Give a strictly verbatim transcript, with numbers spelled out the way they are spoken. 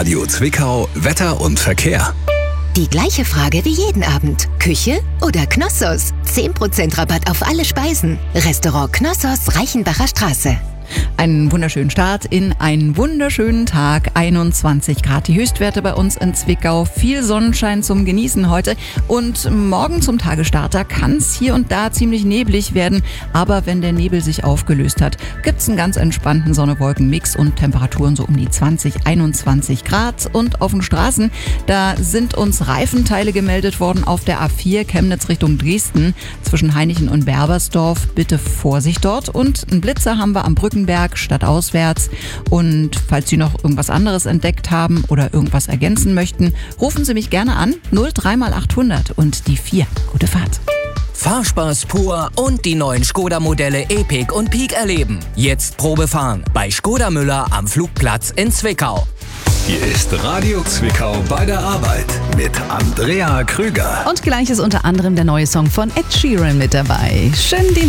Radio Zwickau Wetter und Verkehr. Die gleiche Frage wie jeden Abend. Küche oder Knossos? zehn Prozent Rabatt auf alle Speisen. Restaurant Knossos, Reichenbacher Straße. Einen wunderschönen Start in einen wunderschönen Tag. einundzwanzig Grad die Höchstwerte bei uns in Zwickau. Viel Sonnenschein zum Genießen heute. Und morgen zum Tagesstarter kann es hier und da ziemlich neblig werden. Aber wenn der Nebel sich aufgelöst hat, gibt es einen ganz entspannten Sonne-Wolken-Mix und Temperaturen so um die zwanzig, einundzwanzig Grad. Und auf den Straßen, da sind uns Reifenteile gemeldet worden auf der A vier Chemnitz Richtung Dresden zwischen Hainichen und Berbersdorf. Bitte Vorsicht dort. Und einen Blitzer haben wir am Brücken stadtauswärts. Und falls Sie noch irgendwas anderes entdeckt haben oder irgendwas ergänzen möchten, rufen Sie mich gerne an. null drei mal achthundert und die vier. Gute Fahrt. Fahrspaß pur und die neuen Skoda-Modelle Epiq und Peak erleben. Jetzt Probe fahren bei Skoda Müller am Flugplatz in Zwickau. Hier ist Radio Zwickau bei der Arbeit mit Andrea Krüger. Und gleich ist unter anderem der neue Song von Ed Sheeran mit dabei. Schönen Dienstag.